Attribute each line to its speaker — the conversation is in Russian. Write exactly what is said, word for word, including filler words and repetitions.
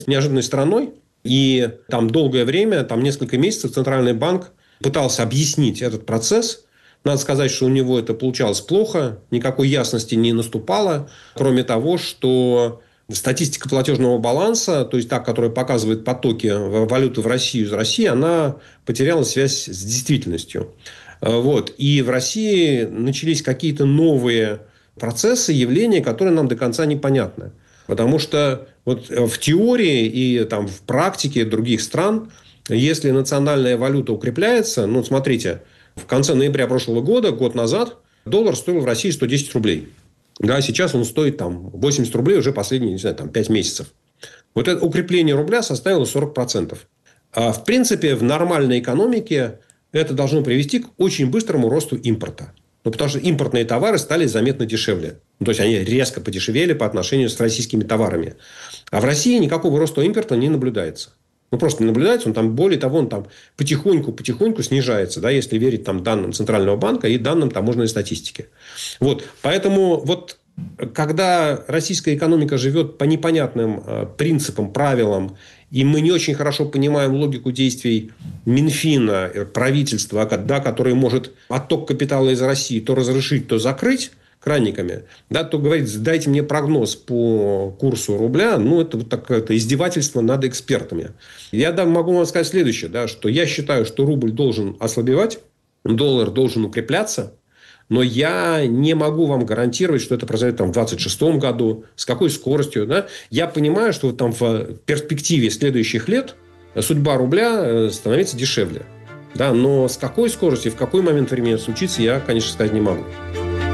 Speaker 1: неожиданной стороной. И там долгое время, там несколько месяцев Центральный банк пытался объяснить этот процесс. Надо сказать, что у него это получалось плохо, никакой ясности не наступало, кроме того, что статистика платежного баланса, то есть та, которая показывает потоки валюты в Россию из России, она потеряла связь с действительностью. Вот. И в России начались какие-то новые процессы, явления, которые нам до конца непонятны. Потому что вот в теории и там, в практике других стран, если национальная валюта укрепляется, ну, смотрите, в конце ноября прошлого года, год назад, доллар стоил в России сто десять рублей. Да, сейчас он стоит там, восемьдесят рублей уже последние, не знаю, там, пять месяцев. Вот это укрепление рубля составило сорок процентов. А в принципе, в нормальной экономике это должно привести к очень быстрому росту импорта. Ну, потому что импортные товары стали заметно дешевле. Ну, то есть, они резко подешевели по отношению с российскими товарами. А в России никакого роста импорта не наблюдается. Ну, просто не наблюдается. Он там, более того, он там потихоньку-потихоньку снижается, да, если верить там, данным Центрального банка и данным таможенной статистики. Вот. Поэтому вот когда российская экономика живет по непонятным э, принципам, правилам, и мы не очень хорошо понимаем логику действий Минфина, правительства, да, которое может отток капитала из России то разрешить, то закрыть кранниками, да, то говорит, дайте мне прогноз по курсу рубля, ну, это вот такое издевательство над экспертами. Я да, могу вам сказать следующее, да, что я считаю, что рубль должен ослабевать, доллар должен укрепляться, но я не могу вам гарантировать, что это произойдет там, в двадцать шестом году, с какой скоростью. Да? Я понимаю, что там в перспективе следующих лет судьба рубля становится дешевле. Да? Но с какой скоростью, в какой момент времени это случится, я, конечно, сказать не могу.